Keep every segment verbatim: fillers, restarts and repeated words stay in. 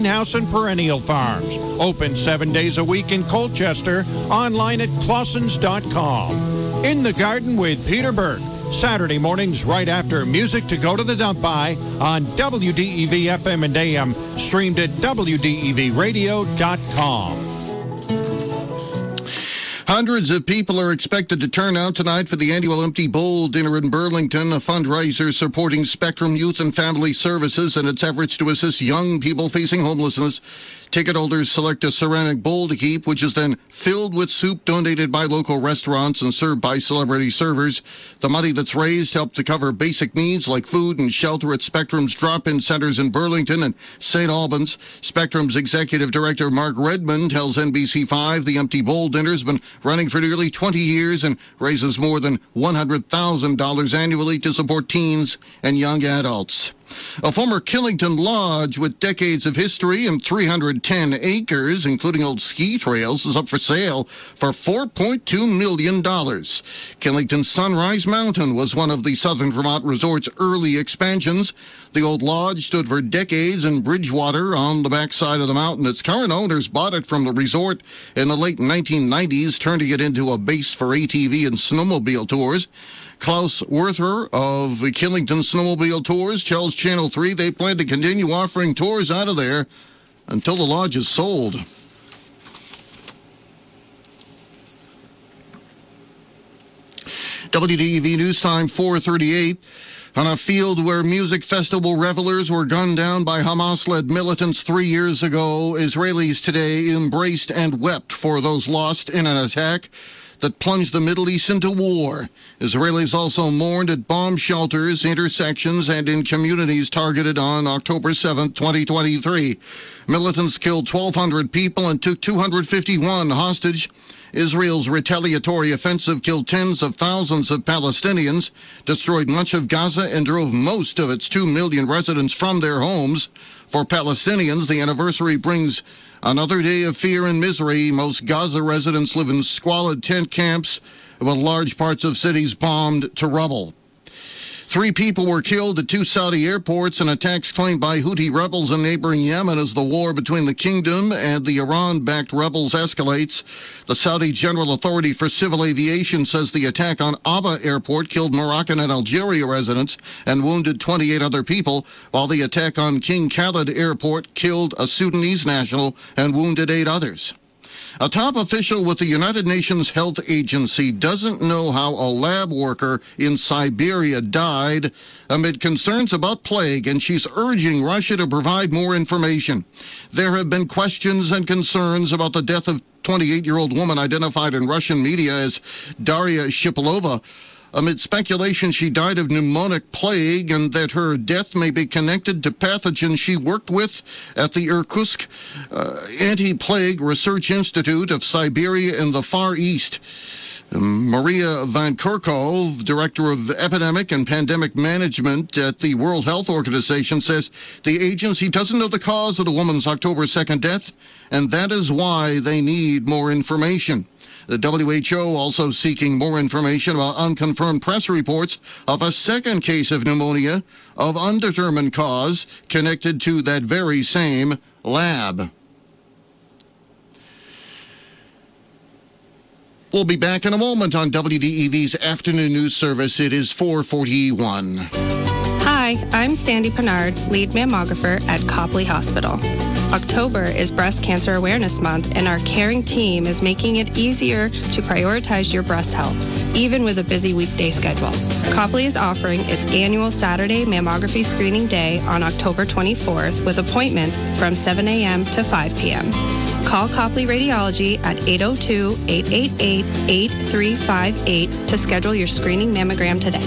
House and Perennial Farms. Open seven days a week in Colchester. Online at clausens dot com. In the Garden with Peter Burke. Saturday mornings right after Music to Go to the Dump By on W D E V F M and A M. Streamed at W D E V radio dot com. Hundreds of people are expected to turn out tonight for the annual Empty Bowl dinner in Burlington, a fundraiser supporting Spectrum Youth and Family Services and its efforts to assist young people facing homelessness. Ticket holders select a ceramic bowl to keep, which is then filled with soup donated by local restaurants and served by celebrity servers. The money that's raised helps to cover basic needs like food and shelter at Spectrum's drop-in centers in Burlington and Saint Albans. Spectrum's executive director Mark Redmond tells N B C five the Empty Bowl dinner has been running for nearly twenty years and raises more than one hundred thousand dollars annually to support teens and young adults. A former Killington Lodge with decades of history and three hundred ten acres, including old ski trails, is up for sale for four point two million dollars. Killington Sunrise Mountain was one of the Southern Vermont Resort's early expansions. The old lodge stood for decades in Bridgewater on the backside of the mountain. Its current owners bought it from the resort in the late nineteen nineties, turning it into a base for A T V and snowmobile tours. Klaus Werther of the Killington Snowmobile Tours tells Channel three they plan to continue offering tours out of there until the lodge is sold. W D E V News Time four thirty-eight. On a field where music festival revelers were gunned down by Hamas-led militants three years ago, Israelis today embraced and wept for those lost in an attack that plunged the Middle East into war. Israelis also mourned at bomb shelters, intersections, and in communities targeted on October seventh, twenty twenty-three. Militants killed twelve hundred people and took two hundred fifty-one hostage. Israel's retaliatory offensive killed tens of thousands of Palestinians, destroyed much of Gaza, and drove most of its two million residents from their homes. For Palestinians, the anniversary brings another day of fear and misery. Most Gaza residents live in squalid tent camps with large parts of cities bombed to rubble. Three people were killed at two Saudi airports in attacks claimed by Houthi rebels in neighboring Yemen as the war between the kingdom and the Iran-backed rebels escalates. The Saudi General Authority for Civil Aviation says the attack on Aba Airport killed Moroccan and Algeria residents and wounded twenty-eight other people, while the attack on King Khalid Airport killed a Sudanese national and wounded eight others. A top official with the United Nations Health Agency doesn't know how a lab worker in Siberia died amid concerns about plague, and she's urging Russia to provide more information. There have been questions and concerns about the death of twenty-eight-year-old woman identified in Russian media as Daria Shipilova. Amid speculation she died of pneumonic plague and that her death may be connected to pathogens she worked with at the Irkutsk uh, Anti-Plague Research Institute of Siberia in the Far East. Maria Van Kerkhove, Director of Epidemic and Pandemic Management at the World Health Organization, says the agency doesn't know the cause of the woman's October second death, and that is why they need more information. The W H O also seeking more information about unconfirmed press reports of a second case of pneumonia of undetermined cause connected to that very same lab. We'll be back in a moment on W D E V's Afternoon News Service. It is four forty-one. Hi, I'm Sandy Pennard, lead mammographer at Copley Hospital. October is Breast Cancer Awareness Month, and our caring team is making it easier to prioritize your breast health, even with a busy weekday schedule. Copley is offering its annual Saturday mammography screening day on October twenty-fourth with appointments from seven a.m. to five p.m. Call Copley Radiology at eight oh two, eight eight eight, eight three five eight to schedule your screening mammogram today.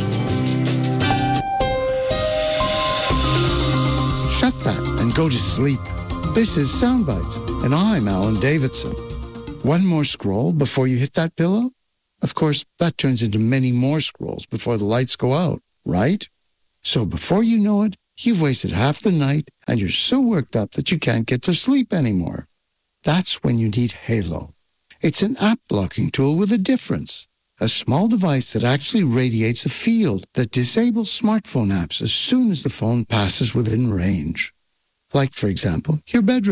Shut that and go to sleep. This is Soundbites, and I'm Alan Davidson. One more scroll before you hit that pillow? Of course, that turns into many more scrolls before the lights go out, right? So before you know it, you've wasted half the night, and you're so worked up that you can't get to sleep anymore. That's when you need Halo. It's an app blocking tool with a difference. A small device that actually radiates a field that disables smartphone apps as soon as the phone passes within range. Like, for example, your bedroom.